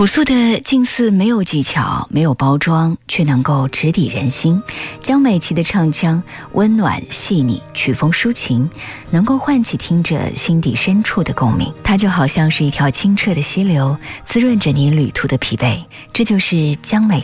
朴素的近似没有技巧，没有包装，却能够直抵人心。江美琪的唱腔温暖细腻，曲风抒情，能够唤起听者心底深处的共鸣。它就好像是一条清澈的溪流，滋润着你旅途的疲惫。这就是江美